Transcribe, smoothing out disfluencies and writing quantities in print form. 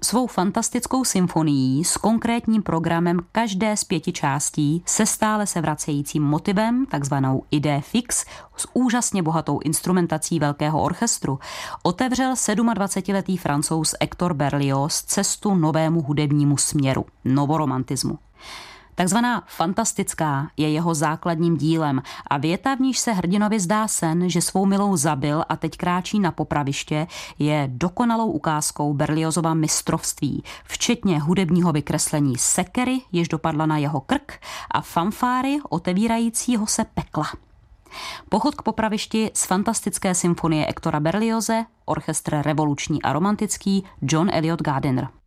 Svou fantastickou symfonií s konkrétním programem každé z 5 částí se stále se vracejícím motivem, takzvanou idée fixe, s úžasně bohatou instrumentací velkého orchestru, otevřel 27letý Francouz Hector Berlioz cestu novému hudebnímu směru, novoromantismu. Takzvaná fantastická je jeho základním dílem a věta, v níž se hrdinovi zdá sen, že svou milou zabil a teď kráčí na popraviště, je dokonalou ukázkou Berliozova mistrovství, včetně hudebního vykreslení sekery, jež dopadla na jeho krk, a fanfáry otevírajícího se pekla. Pochod k popravišti z fantastické symfonie Hectora Berlioze, orchestr revoluční a romantický, John Eliot Gardiner.